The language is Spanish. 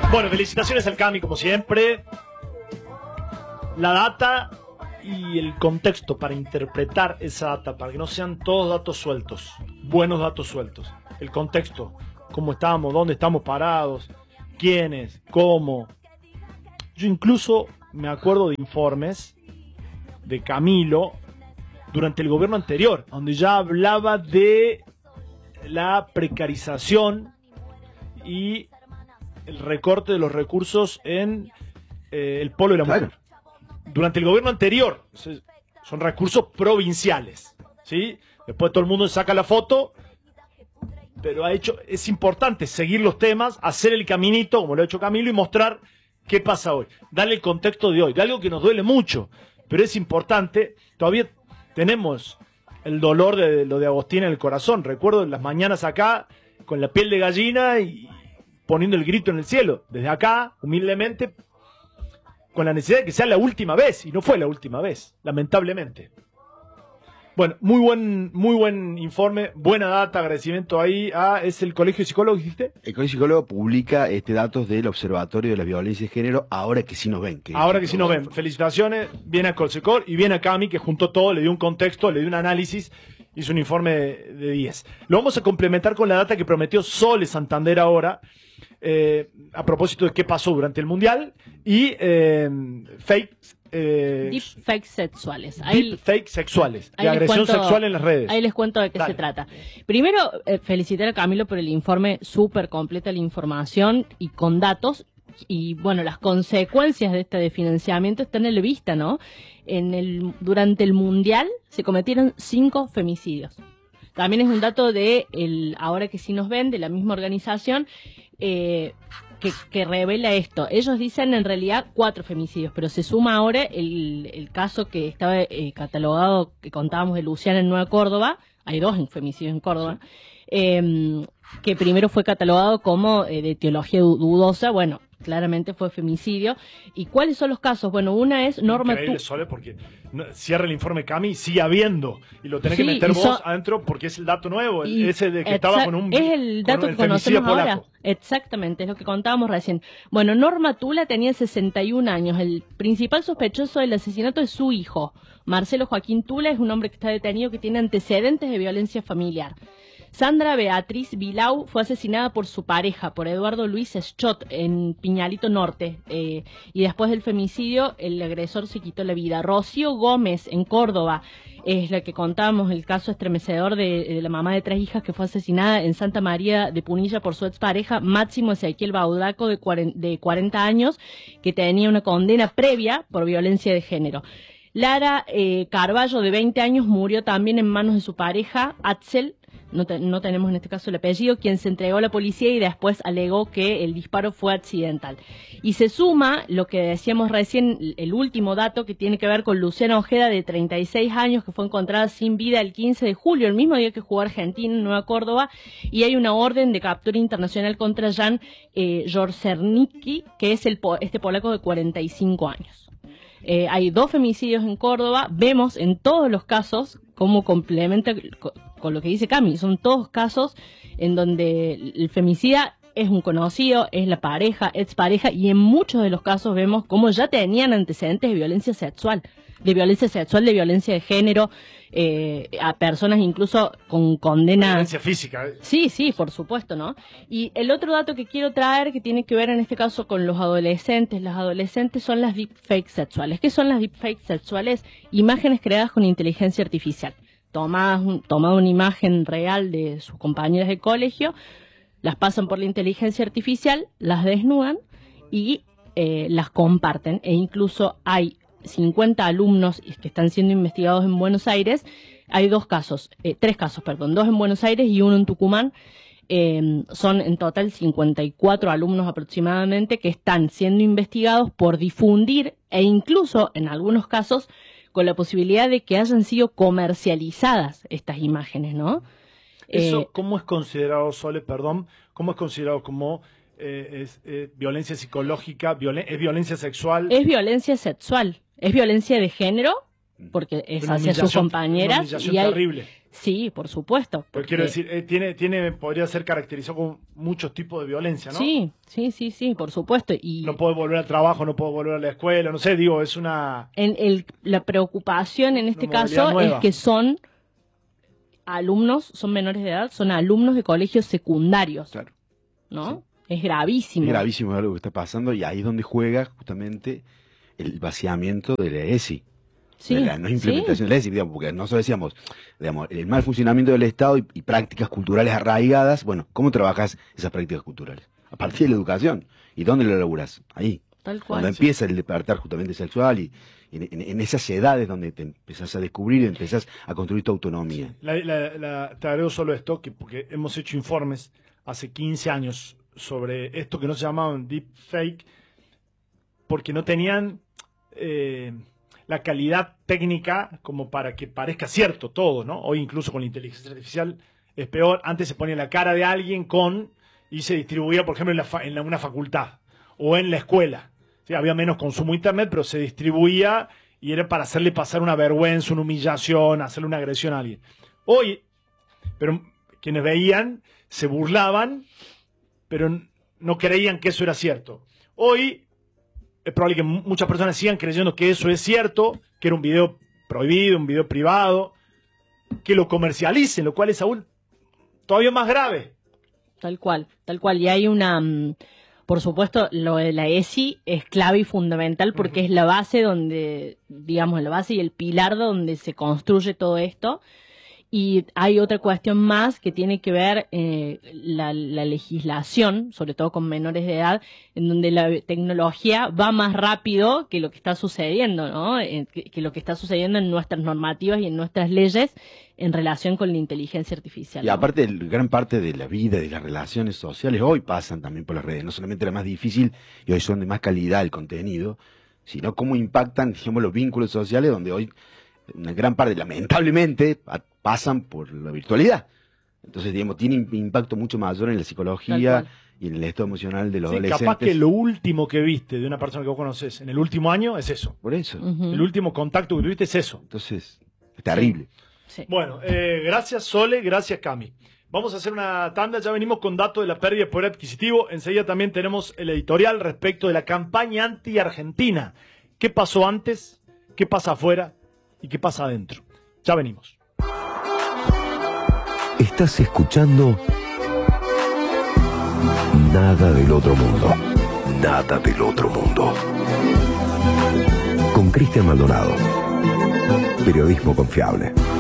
Bueno, felicitaciones al Cami, como siempre. La data y el contexto para interpretar esa data, para que no sean todos datos sueltos, buenos datos sueltos. El contexto, cómo estamos, dónde estamos parados, quiénes, cómo. Yo incluso me acuerdo de informes de Camilo durante el gobierno anterior, donde ya hablaba de la precarización y el recorte de los recursos en el polo de la mujer. Durante el gobierno anterior, son recursos provinciales, ¿sí? Después todo el mundo saca la foto, pero es importante seguir los temas, hacer el caminito, como lo ha hecho Camilo, y mostrar qué pasa hoy. Darle el contexto de hoy, de algo que nos duele mucho, pero es importante. Todavía tenemos el dolor de lo de Agostín en el corazón. Recuerdo las mañanas acá, con la piel de gallina y poniendo el grito en el cielo. Desde acá, humildemente, con la necesidad de que sea la última vez, y no fue la última vez, lamentablemente. Bueno, muy buen informe, buena data, agradecimiento ahí es el Colegio de Psicólogos, ¿dijiste? El Colegio de Psicólogos publica datos del Observatorio de la Violencia de Género, ahora que sí nos ven. Ahora que sí nos ven. Felicitaciones, viene a Colsecor y viene a Cami, que juntó todo, le dio un contexto, le dio un análisis, hizo un informe de 10. Lo vamos a complementar con la data que prometió Sole Santander ahora, a propósito de qué pasó durante el Mundial y deepfakes sexuales. Deepfakes sexuales, de agresión sexual en las redes. Ahí les cuento de qué se trata. Primero, felicitar a Camilo por el informe súper completa, la información y con datos. Y bueno, las consecuencias de este desfinanciamiento están en la vista, ¿no? Durante el Mundial se cometieron 5 femicidios. También es un dato ahora que sí nos ven, de la misma organización, que revela esto. Ellos dicen en realidad 4 femicidios, pero se suma ahora el caso que estaba catalogado, que contábamos de Luciana en Nueva Córdoba. Hay 2 femicidios en Córdoba, que primero fue catalogado como de etiología dudosa. Bueno, claramente fue femicidio. ¿Y cuáles son los casos? Bueno, una es Norma... Increíble, Sole, porque cierra el informe Cami, sigue habiendo, y lo tenés que meter vos adentro porque es el dato nuevo, ese de que estaba con un... Es el dato que conocemos ahora. Exactamente, es lo que contábamos recién. Bueno, Norma Tula tenía 61 años. El principal sospechoso del asesinato es su hijo. Marcelo Joaquín Tula es un hombre que está detenido, que tiene antecedentes de violencia familiar. Sandra Beatriz Vilau fue asesinada por su pareja, por Eduardo Luis Schott, en Piñalito Norte. Y después del femicidio, el agresor se quitó la vida. Rocío Gómez, en Córdoba, es la que contábamos, el caso estremecedor de la mamá de 3 hijas que fue asesinada en Santa María de Punilla por su expareja, Máximo Ezequiel Baudaco, de 40 años, que tenía una condena previa por violencia de género. Lara Carballo, de 20 años, murió también en manos de su pareja, Axel. No tenemos en este caso el apellido, quien se entregó a la policía y después alegó que el disparo fue accidental. Y se suma lo que decíamos recién, el último dato que tiene que ver con Luciana Ojeda, de 36 años, que fue encontrada sin vida el 15 de julio, el mismo día que jugó Argentina en Nueva Córdoba, y hay una orden de captura internacional contra Jan Jorcernicki, que es este polaco de 45 años. Hay 2 femicidios en Córdoba. Vemos en todos los casos cómo complementa con lo que dice Cami. Son todos casos en donde el femicida es un conocido, es la pareja, expareja, y en muchos de los casos vemos cómo ya tenían antecedentes de violencia sexual, de violencia de género, a personas incluso con condenas... Violencia física. Sí, por supuesto, ¿no? Y el otro dato que quiero traer, que tiene que ver en este caso con los adolescentes. Las adolescentes son las deepfakes sexuales. ¿Qué son las deepfakes sexuales? Imágenes creadas con inteligencia artificial. Tomada una imagen real de sus compañeras de colegio, las pasan por la inteligencia artificial, las desnudan y las comparten. E incluso hay 50 alumnos que están siendo investigados en Buenos Aires. Hay 3 casos, 2 en Buenos Aires y 1 en Tucumán. Son en total 54 alumnos aproximadamente que están siendo investigados por difundir, e incluso en algunos casos con la posibilidad de que hayan sido comercializadas estas imágenes, ¿no? Eso, ¿cómo es considerado, Sole, perdón? ¿Cómo es considerado como violencia psicológica, es violencia sexual? Es violencia sexual, es violencia de género, porque es hacia sus compañeras. Una humillación terrible. Sí, por supuesto. Porque... Pero quiero decir, podría ser caracterizado con muchos tipos de violencia, ¿no? Sí, por supuesto. Y no puedo volver al trabajo, no puedo volver a la escuela, no sé, digo, es una... La preocupación en este caso nueva. Es que son alumnos, son menores de edad, son alumnos de colegios secundarios, claro, ¿no? Sí. Es gravísimo. Es gravísimo algo que está pasando y ahí es donde juega justamente el vaciamiento de la ESI. Sí, de la no implementación de la ESI, digamos, porque nosotros decíamos, el mal funcionamiento del Estado y prácticas culturales arraigadas. Bueno, ¿cómo trabajas esas prácticas culturales? A partir de la educación. ¿Y dónde lo elaboras? Ahí. Tal cual. Cuando empieza el despertar justamente sexual y en esas edades donde te empezás a descubrir y empezás a construir tu autonomía. Te agrego solo esto, porque hemos hecho informes hace 15 años sobre esto que no se llamaban deepfake, porque no tenían la calidad técnica como para que parezca cierto todo, ¿no? Hoy incluso con la inteligencia artificial es peor. Antes se ponía la cara de alguien y se distribuía, por ejemplo, en una facultad o en la escuela. Sí, había menos consumo de internet, pero se distribuía y era para hacerle pasar una vergüenza, una humillación, hacerle una agresión a alguien. Hoy, pero quienes veían se burlaban, pero no creían que eso era cierto. Hoy es probable que muchas personas sigan creyendo que eso es cierto, que era un video prohibido, un video privado, que lo comercialicen, lo cual es aún todavía más grave. Tal cual. Y hay una... Por supuesto, lo de la ESI es clave y fundamental porque es la base donde, digamos, la base y el pilar donde se construye todo esto. Y hay otra cuestión más que tiene que ver la legislación, sobre todo con menores de edad, en donde la tecnología va más rápido que lo que está sucediendo, ¿no? Que lo que está sucediendo en nuestras normativas y en nuestras leyes en relación con la inteligencia artificial. Y aparte, gran parte de la vida y de las relaciones sociales hoy pasan también por las redes. No solamente la más difícil, y hoy son de más calidad el contenido, sino cómo impactan, digamos, los vínculos sociales, donde hoy una gran parte, lamentablemente, pasan por la virtualidad. Entonces, digamos, tiene impacto mucho mayor en la psicología y en el estado emocional de los adolescentes. Capaz que lo último que viste de una persona que vos conocés en el último año es eso. Por eso. El último contacto que tuviste es eso. Entonces, es terrible. Sí. Bueno, gracias Sole, gracias Cami. Vamos a hacer una tanda, ya venimos con datos de la pérdida de poder adquisitivo. Enseguida también tenemos el editorial respecto de la campaña anti-Argentina. ¿Qué pasó antes? ¿Qué pasa afuera? ¿Y qué pasa adentro? Ya venimos. Estás escuchando Nada del Otro Mundo. Nada del Otro Mundo. Con Cristian Maldonado. Periodismo confiable.